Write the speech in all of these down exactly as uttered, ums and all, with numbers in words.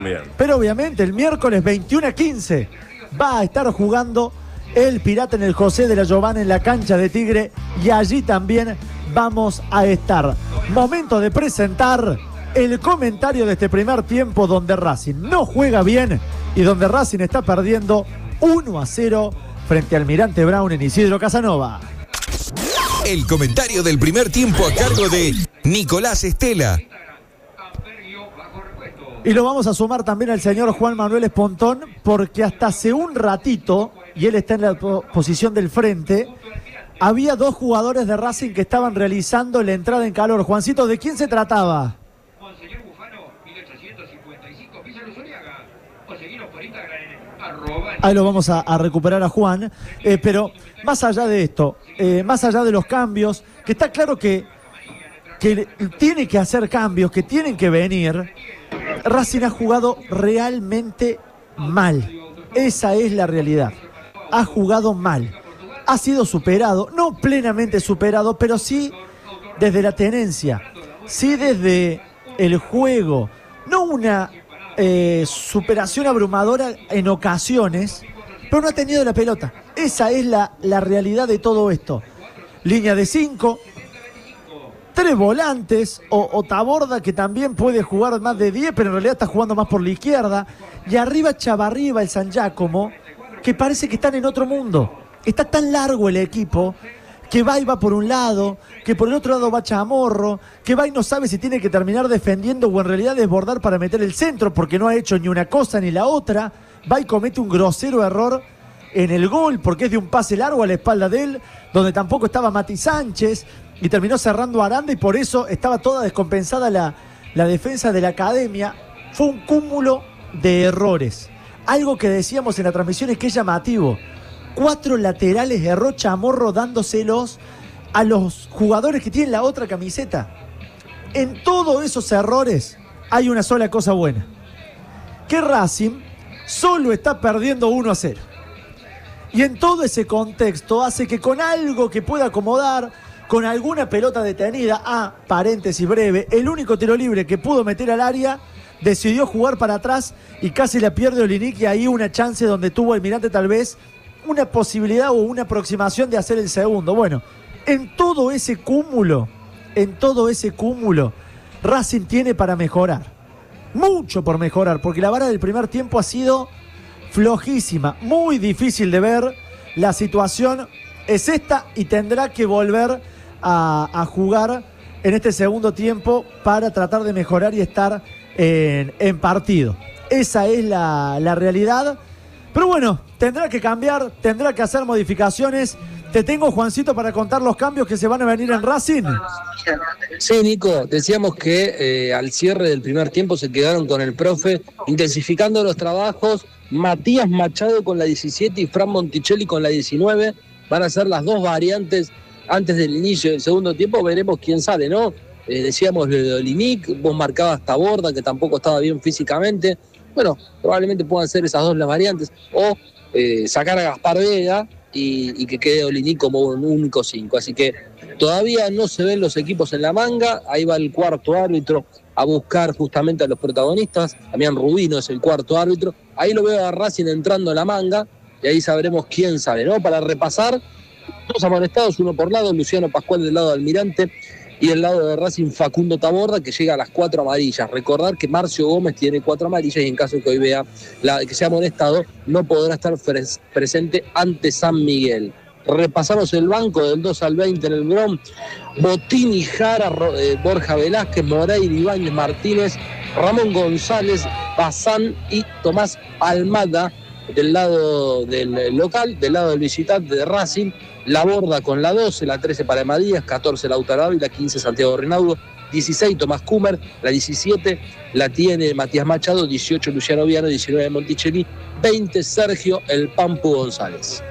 Bien. Pero obviamente el miércoles veintiuno a quince va a estar jugando el Pirata en el José de la Giovanna en la cancha de Tigre y allí también vamos a estar. Momento de presentar el comentario de este primer tiempo donde Racing no juega bien y donde Racing está perdiendo uno a cero frente al Almirante Brown en Isidro Casanova. El comentario del primer tiempo a cargo de Nicolás Estela. Y lo vamos a sumar también al señor Juan Manuel Espontón, porque hasta hace un ratito, y él está en la posición del frente, había dos jugadores de Racing que estaban realizando la entrada en calor. Juancito, ¿de quién se trataba? Ahí lo vamos a, a recuperar a Juan, eh, pero más allá de esto, eh, más allá de los cambios, que está claro que, que tiene que hacer cambios, que tienen que venir, Racing ha jugado realmente mal. Esa es la realidad. Ha jugado mal. Ha sido superado, no plenamente superado, pero sí desde la tenencia, sí desde el juego, no una eh, superación abrumadora en ocasiones, pero no ha tenido la pelota. Esa es la, la realidad de todo esto. Línea de cinco, tres volantes, o, o Taborda, que también puede jugar más de diez, pero en realidad está jugando más por la izquierda, y arriba Chavarriba, el San Giacomo, que parece que están en otro mundo. Está tan largo el equipo que va y va por un lado, que por el otro lado va Chamorro, que va y no sabe si tiene que terminar defendiendo o en realidad desbordar para meter el centro, porque no ha hecho ni una cosa ni la otra. Va y comete un grosero error en el gol, porque es de un pase largo a la espalda de él, donde tampoco estaba Mati Sánchez, y terminó cerrando a Aranda, y por eso estaba toda descompensada la, la defensa de la Academia. Fue un cúmulo de errores. Algo que decíamos en la transmisión es que es llamativo. Cuatro laterales erró Chamorro dándoselos a los jugadores que tienen la otra camiseta. En todos esos errores hay una sola cosa buena: que Racing solo está perdiendo uno a cero. Y en todo ese contexto hace que con algo que pueda acomodar, con alguna pelota detenida, a paréntesis breve, el único tiro libre que pudo meter al área, decidió jugar para atrás y casi la pierde Olinick, y ahí una chance donde tuvo Almirante tal vez una posibilidad o una aproximación de hacer el segundo. Bueno, en todo ese cúmulo, en todo ese cúmulo, Racing tiene para mejorar. Mucho por mejorar, porque la vara del primer tiempo ha sido flojísima, muy difícil de ver. La situación es esta y tendrá que volver a, a jugar en este segundo tiempo para tratar de mejorar y estar en, en partido. Esa es la, la realidad. Pero bueno, tendrá que cambiar, tendrá que hacer modificaciones. Te tengo, Juancito, para contar los cambios que se van a venir en Racing. Sí, Nico, decíamos que eh, al cierre del primer tiempo se quedaron con el profe intensificando los trabajos. Matías Machado con la diecisiete y Fran Monticelli con la diecinueve. Van a ser las dos variantes antes del inicio del segundo tiempo. Veremos quién sale, ¿no? Eh, decíamos lo de Olinick, vos marcabas Taborda, que tampoco estaba bien físicamente. Bueno, probablemente puedan ser esas dos las variantes. O eh, sacar a Gaspar Vega y, y que quede Olinick como un único cinco. Así que todavía no se ven los equipos en la manga. Ahí va el cuarto árbitro a buscar justamente a los protagonistas. Damián Rubino es el cuarto árbitro. Ahí lo veo a Racing entrando en la manga y ahí sabremos quién sale, ¿no? Para repasar, dos amonestados, uno por lado, Luciano Pascual del lado de Almirante, y del lado de Racing Facundo Taborda, que llega a las cuatro amarillas. Recordar que Marcio Gómez tiene cuatro amarillas y en caso de que hoy vea la, que sea amonestado, no podrá estar fres, presente ante San Miguel. Repasamos el banco del dos al veinte en el Bron. Botini, Jara, eh, Borja Velázquez, Moreira, Ibáñez, Martínez, Ramón González, Bazán y Tomás Almada del lado del local, del lado del visitante de Racing. La Borda con la doce, la trece para Emadías, catorce Lautaro Ávila, quince Santiago Rinaudo, dieciséis Tomás Kumer, la diecisiete la tiene Matías Machado, dieciocho Luciano Viano, diecinueve Monticelli, veinte Sergio El Pampu González.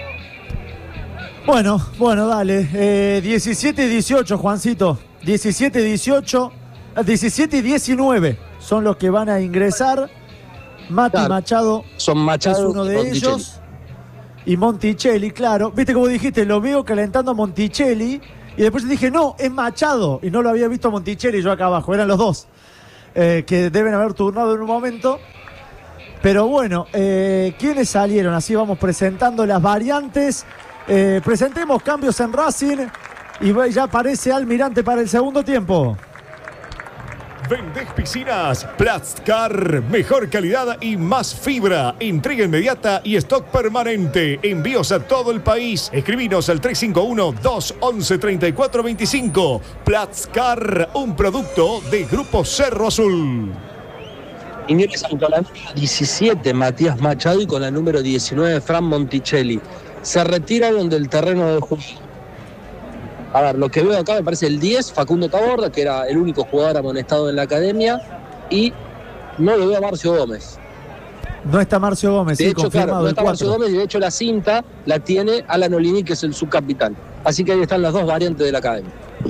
Bueno, bueno, dale. Eh, diecisiete y dieciocho, Juancito. diecisiete y dieciocho, diecisiete y diecinueve son los que van a ingresar. Mati claro, Machado, son Machado es uno de Monticelli. ellos. Y Monticelli, claro. Viste como dijiste, lo veo calentando a Monticelli. Y después dije, no, es Machado. Y no lo había visto a Monticelli yo acá abajo, eran los dos. eh, que deben haber turnado en un momento. Pero bueno, eh, ¿quiénes salieron? Así vamos presentando las variantes. Eh, presentemos cambios en Racing y ya aparece Almirante para el segundo tiempo. ¿Vendés piscinas? Plastcar, mejor calidad y más fibra. Entrega inmediata y stock permanente. Envíos a todo el país. Escribinos al tres cinco uno, dos once, treinta y cuatro veinticinco. Plastcar, un producto de Grupo Cerro Azul. Ingresan con la número diecisiete Matías Machado y con la número diecinueve Fran Monticelli. Se retiraron del terreno de juego. A ver, lo que veo acá me parece el diez, Facundo Taborda, que era el único jugador amonestado en la academia, y no lo veo a Marcio Gómez. No está Marcio Gómez, de sí, hecho, confirmado claro, no está el Marcio cuatro. Gómez y de hecho la cinta la tiene Alan Olini, que es el subcapitán. Así que ahí están las dos variantes de la academia.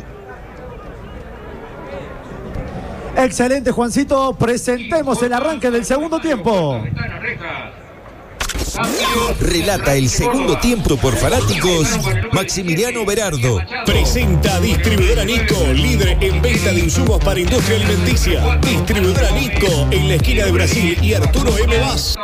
Excelente, Juancito. Presentemos el arranque del segundo tiempo. Relata el segundo tiempo por fanáticos Maximiliano Berardo. Presenta Distribuidora Nico, líder en venta de insumos para industria alimenticia. Distribuidora Nico en la esquina de Brasil y Arturo M. Vaz.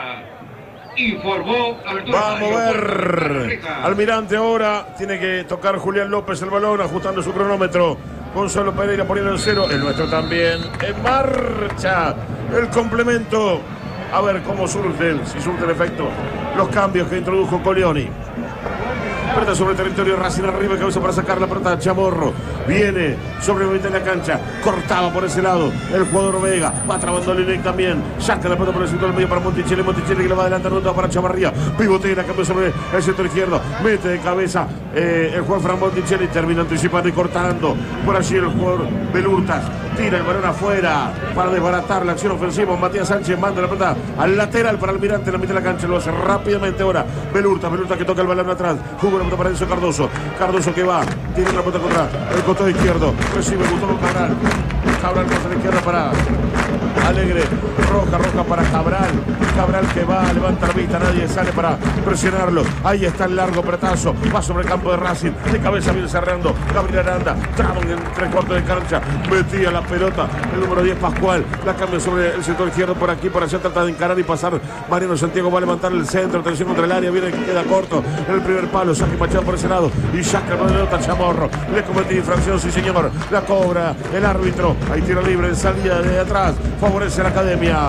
Vamos a ver. Almirante ahora tiene que tocar Julián López el balón, ajustando su cronómetro. Gonzalo Pereira poniendo el cero. El nuestro también. En marcha. El complemento. A ver cómo surgen, si surten efecto, los cambios que introdujo Colioni. Pelota sobre el territorio, Racing arriba, cabeza para sacar la pelota. Chamorro viene sobre la mitad de la cancha, cortaba por ese lado el jugador Vega, va trabando Linick también, saca la pelota por el sector del medio para Monticelli, Monticelli que le va adelante, ruta para Chavarría, pivotea, cambio sobre el sector izquierdo, mete de cabeza eh, el jugador Fran Monticelli, termina anticipando y cortando por allí el jugador Belurtas, tira el balón afuera para desbaratar la acción ofensiva. Matías Sánchez manda la pelota al lateral para Almirante en la mitad de la cancha, lo hace rápidamente ahora Belurtas, Belurtas que toca el balón atrás, jugó la pelota para Enzo Cardoso, Cardoso que va, tiene la pelota contra el costado izquierdo, recibe Gustavo Cabral, Cabral pasa a la izquierda para Alegre, Roja, Roja para Cabral, Cabral que va, levanta la vista, nadie sale para presionarlo, ahí está el largo pretazo, va sobre el campo de Racing, de cabeza viene cerrando, Gabriel Aranda, traba en tres cuartos de cancha, metía la pelota, el número diez Pascual, la cambia sobre el sector izquierdo, por aquí, por allá, trata de encarar y pasar, Mariano Santiago va a levantar el centro, atención contra el área, viene que queda corto, en el primer palo, saque Machado por ese lado, y saca la pelota Chamorro, le comete infracción, sí señor, la cobra el árbitro, hay tiro libre en salida de atrás, favorece a la academia.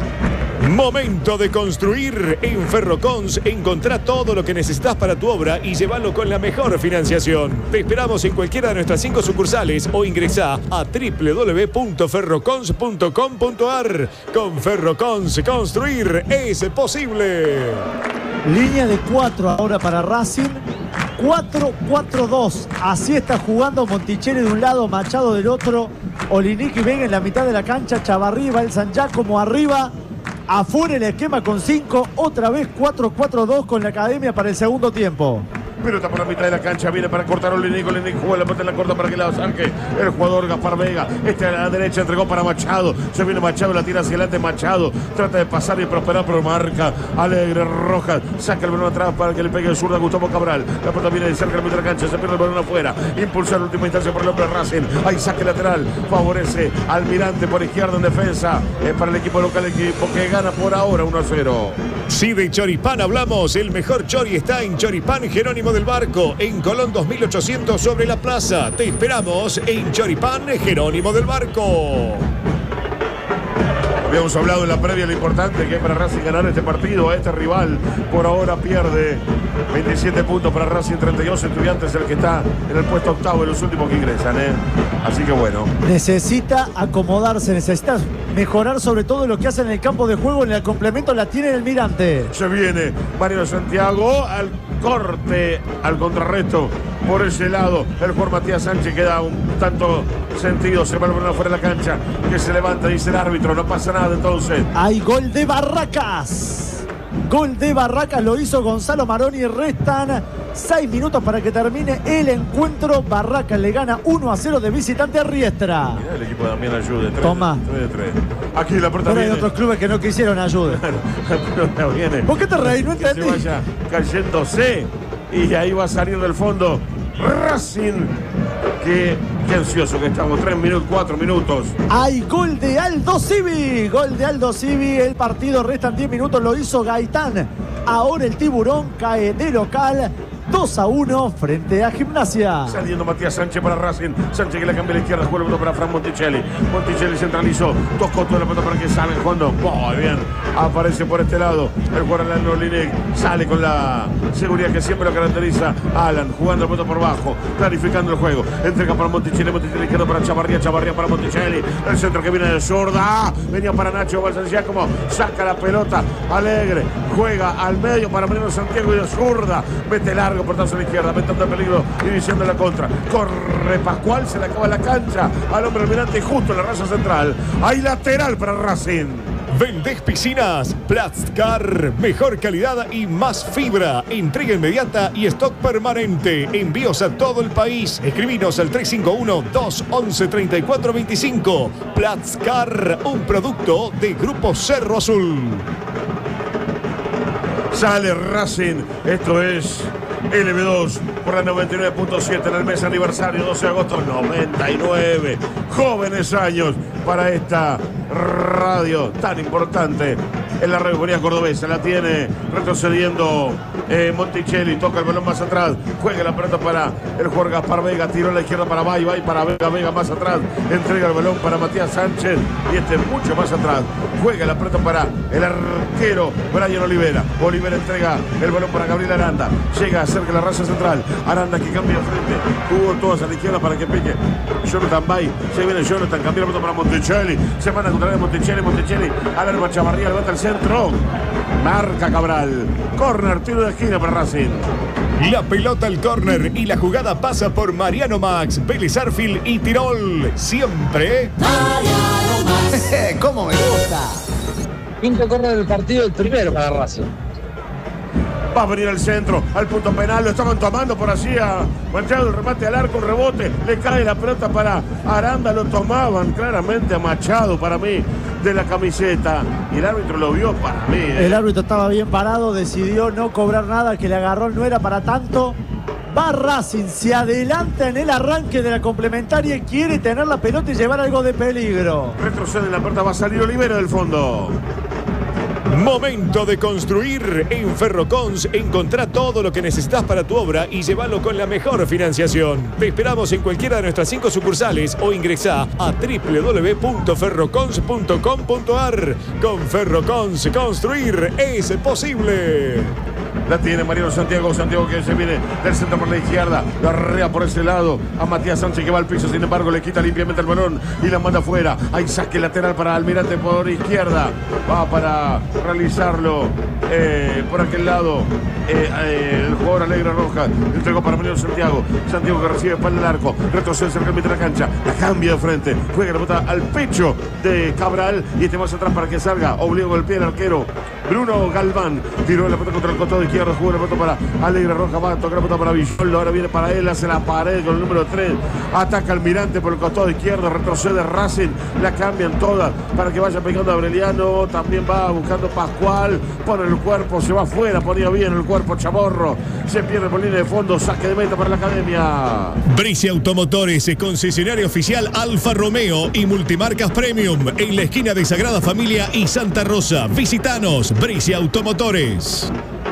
Momento de construir. En Ferrocons encontrá todo lo que necesitas para tu obra y llévalo con la mejor financiación. Te esperamos en cualquiera de nuestras cinco sucursales o ingresá a doble u doble u doble u punto ferrocons punto com punto a r. Con Ferrocons construir es posible. Línea de cuatro ahora para Racing. cuatro cuatro dos. Así está jugando Monticelli de un lado, Machado del otro. Olinick y Vega en la mitad de la cancha. Chavarría y San Giacomo arriba. Afuera el esquema con cinco. Otra vez cuatro cuatro dos con la academia para el segundo tiempo. Pelota por la mitad de la cancha, viene para cortar a Olinick, Olinick juega la pelota en la corta para que la saque el jugador Gaspar Vega, este a la derecha entregó para Machado, se viene Machado, la tira hacia adelante Machado, trata de pasar y prosperar, pero marca Alegre Rojas, saca el balón atrás para que le pegue el zurdo a Gustavo Cabral, la pelota viene de cerca de la mitad de la cancha, se pierde el balón afuera, impulsa en última instancia por el hombre Racing, ahí saque lateral, favorece Almirante por izquierda en defensa, es para el equipo local, el equipo que gana por ahora uno a cero. Si de Choripán hablamos, el mejor chori está en Choripán Jerónimo del Barco, en Colón dos mil ochocientos sobre la plaza. Te esperamos en Choripán Jerónimo del Barco. Habíamos hablado en la previa lo importante que es para Racing ganar este partido a este rival. Por ahora pierde veintisiete puntos para Racing, treinta y dos. Estudiantes el que está en el puesto octavo de los últimos que ingresan, ¿eh? Así que bueno. Necesita acomodarse, necesita mejorar sobre todo lo que hace en el campo de juego. En el complemento la tiene el Almirante. Se viene Mariano Santiago al corte, al contrarresto. Por ese lado, el jugador Matías Sánchez queda un tanto sentido. Se va el balón afuera de la cancha. Que se levanta, dice el árbitro. No pasa nada entonces. Hay gol de Barracas. Gol de Barracas lo hizo Gonzalo Maroni. Restan seis minutos para que termine el encuentro. Barracas le gana uno a cero de visitante a Riestra. Mirá el equipo de Damián Ayude. Toma. tres de tres. Aquí la pelota Pero hay viene. otros clubes que no quisieron ayuda. Viene. ¿Por qué te reís? No Que se entendí. vaya cayéndose. Y ahí va a salir del fondo Racing, que Qué ansioso que estamos, tres minutos, cuatro minutos. Hay gol de Aldo Civi, gol de Aldo Civi, el partido restan diez minutos, lo hizo Gaitán. Ahora el Tiburón cae de local, dos a uno frente a Gimnasia. Saliendo Matías Sánchez para Racing. Sánchez que la cambia a la izquierda, juega el pelota para Fran Monticelli. Monticelli centralizó, tocó toda la pelota para que salga jugando. Muy bien, aparece por este lado el jugador Alan Rolinek. Sale con la seguridad que siempre lo caracteriza. Alan jugando la pelota por bajo, clarificando el juego. Entrega para Monticelli, Monticelli izquierdo para Chavarría, Chavarría para Monticelli. El centro que viene de zurda. Venía para Nacho Balsancía, como saca la pelota. Alegre, juega al medio para Mariano Santiago y de zurda. Mete largo. Portazo a la izquierda, metiendo peligro, iniciando la contra. Corre Pascual, se le acaba la cancha al hombre almirante justo en la raya central. Hay lateral para Racing. ¿Vendés piscinas? Plastcar, mejor calidad y más fibra. Entrega inmediata y stock permanente. Envíos a todo el país. Escribinos al tres cinco uno, dos once, treinta y cuatro veinticinco. Plastcar, un producto de Grupo Cerro Azul. Sale Racing, esto es L B dos por la noventa y nueve punto siete en el mes aniversario, doce de agosto, noventa y nueve. Jóvenes años para esta radio tan importante en la radiofonía cordobesa. La tiene retrocediendo eh, Monticelli, toca el balón más atrás, juega la pelota para el jugador Gaspar Vega, tiró a la izquierda para Bay, Bay para Vega, Vega más atrás, entrega el balón para Matías Sánchez y este mucho más atrás, juega la pelota para el arquero Brian Olivera. Olivera entrega el balón para Gabriel Aranda, llega cerca de la raza central, Aranda que cambia de frente, jugó todas a la izquierda para que pique Jonathan Bay, se viene Jonathan, cambia la pelota para Monticelli, se van a encontrar Monticelli, Monticelli, Alarma Chavarría, levanta el centro, marca Cabral, córner, tiro de esquina para Racing. La pelota al córner y la jugada pasa por Mariano Max, Vélez Arfield y Tirol. Siempre Mariano Max. ¿Cómo me gusta? Quinto córner del partido, el primero para Racing. Va a venir al centro, al punto penal, lo estaban tomando por allí a Machado, el remate al arco, un rebote, le cae la pelota para Aranda, lo tomaban claramente a Machado para mí de la camiseta y el árbitro lo vio para mí. ¿eh? El árbitro estaba bien parado, decidió no cobrar nada, que le agarró no era para tanto. Va Racing, se adelanta en el arranque de la complementaria y quiere tener la pelota y llevar algo de peligro. Retrocede en la pelota, va a salir Olivera del fondo. Momento de construir. En Ferrocons encontrá todo lo que necesitas para tu obra y llévalo con la mejor financiación. Te esperamos en cualquiera de nuestras cinco sucursales o ingresá a doble u doble u doble u punto ferrocons punto com punto a r. Con Ferrocons, construir es posible. La tiene Mariano Santiago, Santiago que se viene del centro por la izquierda, la arrea por ese lado a Matías Sánchez que va al piso, sin embargo le quita limpiamente el balón y la manda afuera. Hay saque lateral para Almirante por izquierda, va para realizarlo eh, por aquel lado eh, eh, el jugador Alegre Rojas, entregó para Mariano Santiago, Santiago que recibe espalda al arco, retrocede cerca de la cancha, la cambia de frente, juega la pelota al pecho de Cabral y este más atrás para que salga, obliga el pie al arquero Bruno Galván, tiró la pelota contra el costado izquierdo, jugó la pelota para Alegre Rojas, va a tocar la pelota para Villoldo, ahora viene para él, hace la pared con el número tres, ataca Almirante por el costado izquierdo, retrocede Racing, la cambian todas para que vaya pegando a Aureliano, también va buscando Pascual, pone el cuerpo, se va afuera, ponía bien el cuerpo Chamorro, se pierde por línea de fondo, saque de meta para la Academia. Brice Automotores, concesionario oficial Alfa Romeo y Multimarcas Premium en la esquina de Sagrada Familia y Santa Rosa. Visitanos, Brice Automotores.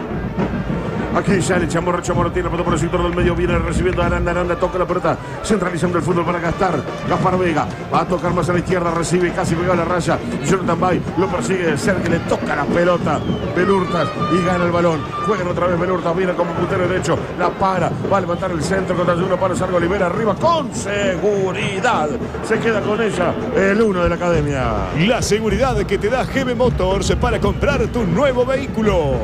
Aquí sale Chamorro, Chamorro tiene la pelota por el sector del medio, viene recibiendo a Aranda, Aranda toca la pelota, centralizando el fútbol para gastar, Gaspar Vega, va a tocar más a la izquierda, recibe casi pegado a la raya, Jonathan Bay lo persigue de cerca, le toca la pelota, Belurtas y gana el balón, juegan otra vez Belurtas, viene como puntero derecho, la para, va a levantar el centro contra el uno para Sargo Olivera, arriba con seguridad, se queda con ella el uno de la Academia. La seguridad que te da G B Motors para comprar tu nuevo vehículo.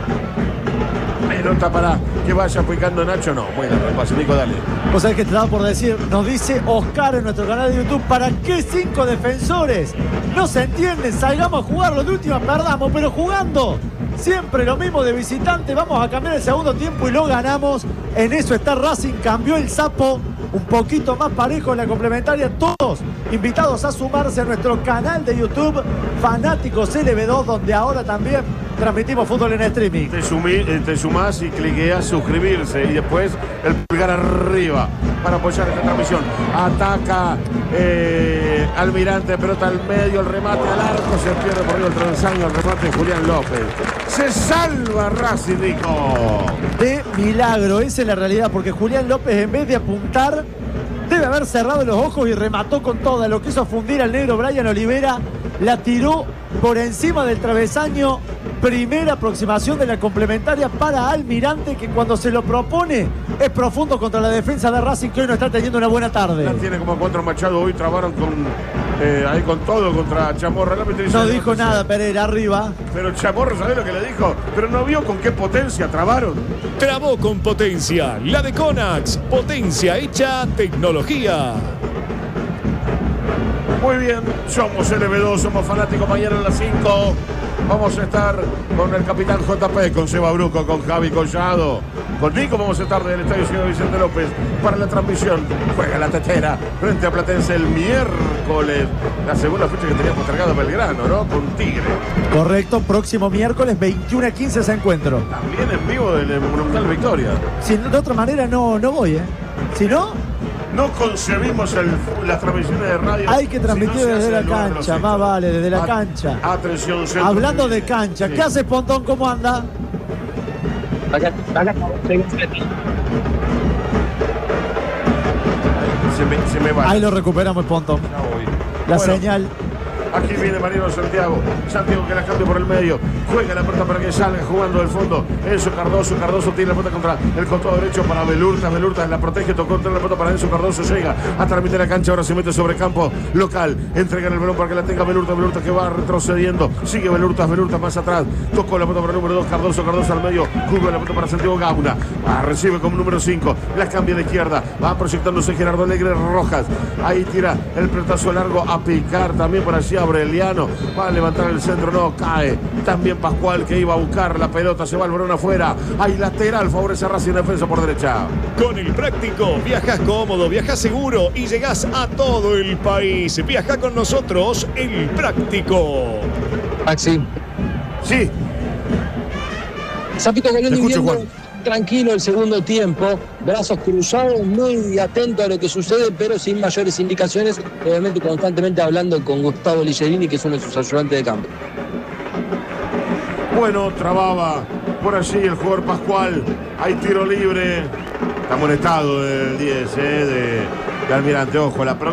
Pelota para que vaya picando Nacho, no, muy bien, pase, Nico, dale. Vos sabés que te estaba por decir, nos dice Oscar en nuestro canal de YouTube, ¿para qué cinco defensores? No se entiende, salgamos a jugarlo, de última perdamos, pero jugando siempre lo mismo de visitante, vamos a cambiar el segundo tiempo y lo ganamos. En eso está Racing, cambió el sapo, un poquito más parejo en la complementaria, todos invitados a sumarse a nuestro canal de YouTube, Fanáticos L B dos, donde ahora también transmitimos fútbol en streaming. Te, sumí, eh, te sumás y cliqueas suscribirse y después el pulgar arriba para apoyar esta transmisión. Ataca eh, Almirante, pelota al medio, el remate al arco, se pierde por medio el travesaño, el remate de Julián López. Se salva Racing, Nico. De milagro, esa es la realidad, porque Julián López, en vez de apuntar, debe haber cerrado los ojos y remató con toda. Lo quiso fundir al negro Brian Olivera, la tiró por encima del travesaño. Primera aproximación de la complementaria para Almirante, que cuando se lo propone es profundo contra la defensa de Racing, que hoy no está teniendo una buena tarde. La tiene como cuatro Machado, hoy trabaron con eh, ahí con todo contra Chamorro. No dijo nada Pereira, arriba. Pero Chamorro, ¿sabés lo que le dijo? Pero no vio con qué potencia trabaron. Trabó con potencia, la de Conax, potencia hecha tecnología. Muy bien, somos L B dos, somos fanáticos. Mañana a las cinco vamos a estar con el capitán J P, con Seba Bruco, con Javi Collado, con Nico. Vamos a estar del Estadio Ciudad Vicente López para la transmisión. Juega la Tetera frente a Platense el miércoles, la segunda fecha que tenía postergado Belgrano, ¿no? Con Tigre. Correcto, próximo miércoles veintiuno a quince ese encuentro. También en vivo del Monumental Victoria. Si de otra manera no, no voy, ¿eh? Si no... No concebimos el, las transmisiones de radio. Hay que transmitir si no desde la cancha, más vale, desde la A, cancha. Atención, centro. Hablando de cancha, sí. ¿Qué hace Pontón? ¿Cómo anda? Acá, acá, se me, se me va. Ahí lo recuperamos el Pontón. La bueno, señal. Aquí viene Mariano Santiago. Santiago que la cambia por el medio. Juega la pelota para que salga jugando del fondo. Enzo Cardoso. Cardoso tiene la pelota contra el costado derecho para Belurtas. Belurtas la protege. Tocó contra la pelota para Enzo Cardoso. Llega hasta la mitad de la cancha. Ahora se mete sobre campo local. Entrega el balón para que la tenga Belurtas. Belurtas que va retrocediendo. Sigue Belurtas. Belurtas más atrás. Tocó la pelota para el número dos. Cardoso. Cardoso al medio. Cubre la pelota para Santiago Gauna. Ah, recibe como número cinco. La cambia de izquierda. Va proyectándose Gerardo Alegre Rojas. Ahí tira el pelotazo largo a picar. También por allí Aureliano. Va a levantar el centro. No cae. También Pascual que iba a buscar la pelota. Se va el balón afuera. Ahí lateral. Favorece a Racing, defensa por derecha. Con el práctico viajas cómodo, viajas seguro y llegás a todo el país. Viaja con nosotros el práctico. Maxi. Sí. Zapito Galeón escucho, viviendo tranquilo el segundo tiempo, brazos cruzados, muy atento a lo que sucede, pero sin mayores indicaciones, obviamente constantemente hablando con Gustavo Ligerini, que es uno de sus ayudantes de campo. Bueno, trababa por allí el jugador Pascual. Hay tiro libre. Está molestado el diez, eh, de, de Almirante. Ojo, la próxima.